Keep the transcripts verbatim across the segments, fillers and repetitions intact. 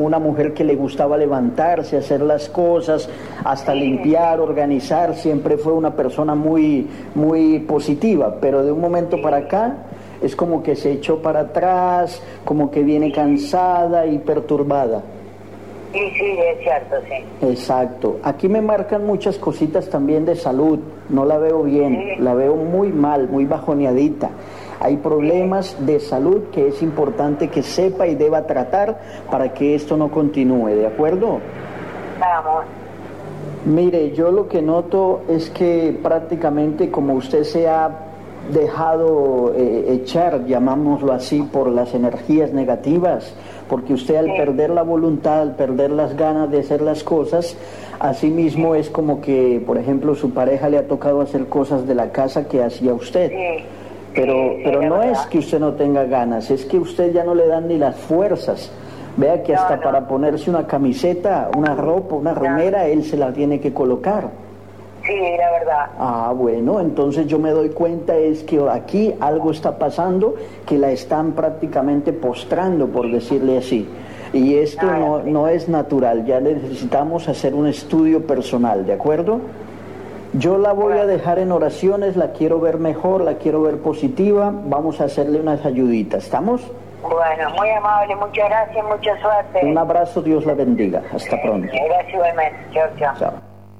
una mujer que le gustaba levantarse, hacer las cosas, hasta limpiar, organizar, siempre fue una persona muy, muy positiva, pero de un momento para acá es como que se echó para atrás, como que viene cansada y perturbada. Sí, sí, es cierto, sí. Exacto. Aquí me marcan muchas cositas también de salud, no la veo bien, sí. La veo muy mal, muy bajoneadita. Hay problemas de salud que es importante que sepa y deba tratar para que esto no continúe, ¿de acuerdo? Vamos. Mire, yo lo que noto es que prácticamente como usted se ha dejado eh, echar, llamámoslo así, por las energías negativas, porque usted al sí. perder la voluntad, al perder las ganas de hacer las cosas, así mismo es como que, por ejemplo, su pareja le ha tocado hacer cosas de la casa que hacía usted. Sí. Pero, sí, pero no verdad. Es que usted no tenga ganas, es que usted ya no le dan ni las fuerzas. Vea que hasta no, no. para ponerse una camiseta, una ropa, una remera, no. él se la tiene que colocar. Sí, la verdad. Ah, bueno, entonces yo me doy cuenta es que aquí algo está pasando, que la están prácticamente postrando, por decirle así. Y esto no, no es natural, ya necesitamos hacer un estudio personal, ¿de acuerdo? Yo la voy a dejar en oraciones, la quiero ver mejor, la quiero ver positiva, vamos a hacerle unas ayuditas, ¿estamos? Bueno, muy amable, muchas gracias, mucha suerte. Un abrazo, Dios la bendiga, hasta pronto. Gracias igualmente, chao, chao. Chao.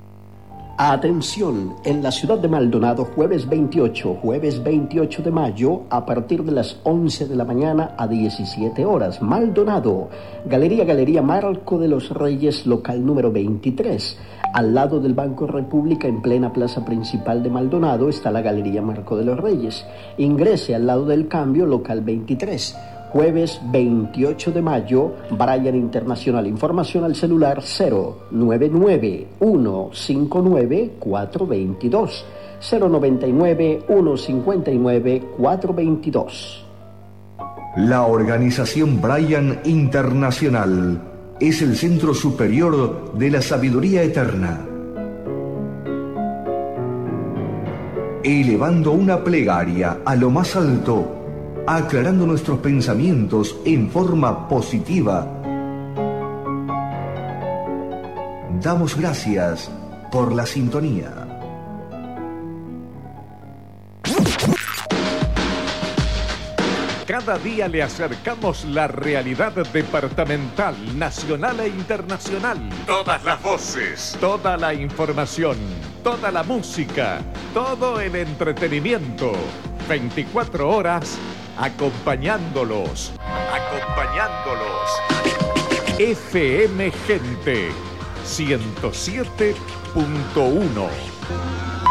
Atención, en la ciudad de Maldonado, jueves veintiocho, jueves veintiocho de mayo, a partir de las once de la mañana a diecisiete horas. Maldonado, Galería Galería Marco de los Reyes, local número veintitrés. Al lado del Banco República, en plena plaza principal de Maldonado, está la Galería Marco de los Reyes. Ingrese al lado del Cambio, local veintitrés. Jueves veintiocho de mayo, Bryan Internacional. Información al celular cero nueve nueve, uno cinco nueve, cuatro dos dos, cero nueve nueve, uno cinco nueve, cuatro dos dos. La organización Bryan Internacional es el centro superior de la sabiduría eterna. Elevando una plegaria a lo más alto, aclarando nuestros pensamientos en forma positiva. Damos gracias por la sintonía. Cada día le acercamos la realidad departamental, nacional e internacional. Todas las voces, toda la información, toda la música, todo el entretenimiento. veinticuatro horas acompañándolos, acompañándolos. F M Gente ciento siete punto uno.